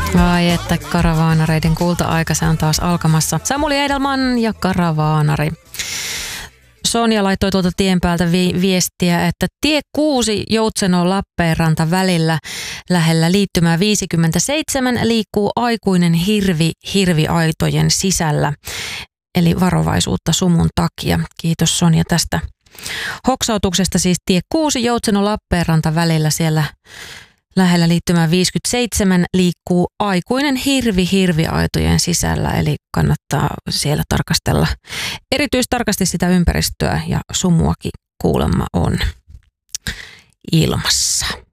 Ai että karavaanareiden kulta-aika, se on taas alkamassa. Samuli Edelman ja karavaanari. Sonja laittoi tuolta tien päältä viestiä, että tie 6 Joutseno-Lappeenranta välillä lähellä liittymää 57 liikkuu aikuinen hirvi hirviaitojen sisällä. Eli varovaisuutta sumun takia. Kiitos Sonja tästä hoksautuksesta. Siis tie 6 Joutseno-Lappeenranta välillä siellä lähellä liittymää 57 liikkuu aikuinen hirvi hirviaitojen sisällä, eli kannattaa siellä tarkastella erityistarkasti sitä ympäristöä ja sumuakin kuulemma on ilmassa.